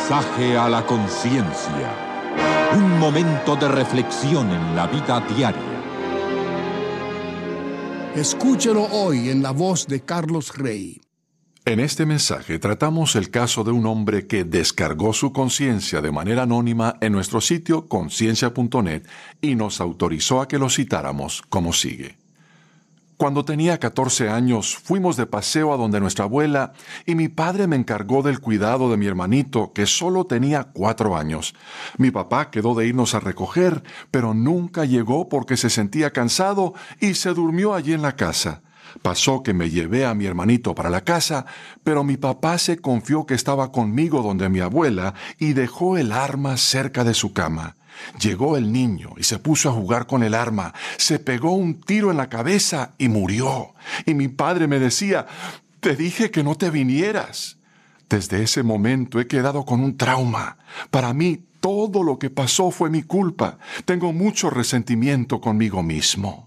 Mensaje a la conciencia. Un momento de reflexión en la vida diaria. Escúchelo hoy en la voz de Carlos Rey. En este mensaje tratamos el caso de un hombre que descargó su conciencia de manera anónima en nuestro sitio conciencia.net y nos autorizó a que lo citáramos como sigue. Cuando tenía 14 años, fuimos de paseo a donde nuestra abuela y mi padre me encargó del cuidado de mi hermanito, que solo tenía 4 años. Mi papá quedó de irnos a recoger, pero nunca llegó porque se sentía cansado y se durmió allí en la casa. Pasó que me llevé a mi hermanito para la casa, pero mi papá se confió que estaba conmigo donde mi abuela y dejó el arma cerca de su cama. Llegó el niño y se puso a jugar con el arma, se pegó un tiro en la cabeza y murió. Y mi padre me decía, «Te dije que no te vinieras». Desde ese momento he quedado con un trauma. Para mí, todo lo que pasó fue mi culpa. Tengo mucho resentimiento conmigo mismo.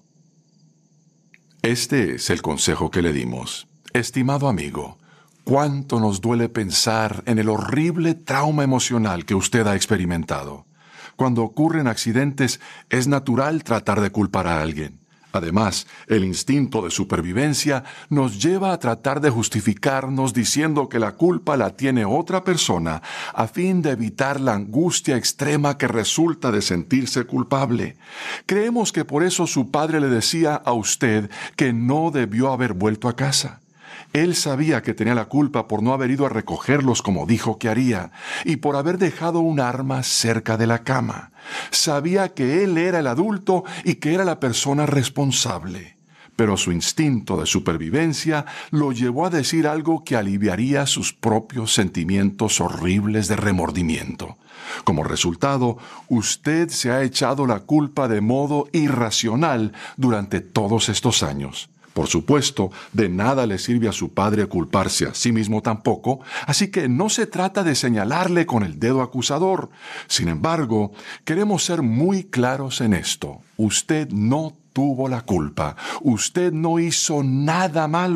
Este es el consejo que le dimos. Estimado amigo, cuánto nos duele pensar en el horrible trauma emocional que usted ha experimentado. Cuando ocurren accidentes, es natural tratar de culpar a alguien. Además, el instinto de supervivencia nos lleva a tratar de justificarnos diciendo que la culpa la tiene otra persona a fin de evitar la angustia extrema que resulta de sentirse culpable. Creemos que por eso su padre le decía a usted que no debió haber vuelto a casa. Él sabía que tenía la culpa por no haber ido a recogerlos como dijo que haría, y por haber dejado un arma cerca de la cama. Sabía que él era el adulto y que era la persona responsable. Pero su instinto de supervivencia lo llevó a decir algo que aliviaría sus propios sentimientos horribles de remordimiento. Como resultado, usted se ha echado la culpa de modo irracional durante todos estos años. Por supuesto, de nada le sirve a su padre culparse a sí mismo tampoco, así que no se trata de señalarle con el dedo acusador. Sin embargo, queremos ser muy claros en esto. Usted no tuvo la culpa. Usted no hizo nada malo.